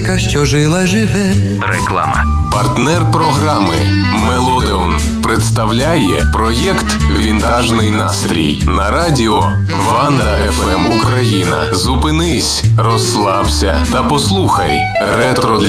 музика, що жила, живе. Реклама. Партнер програми «Мелодеон» представляє проєкт «Вінтажний настрій» на радіо Ванда ФМ Україна. Зупинись, розслабся та послухай ретро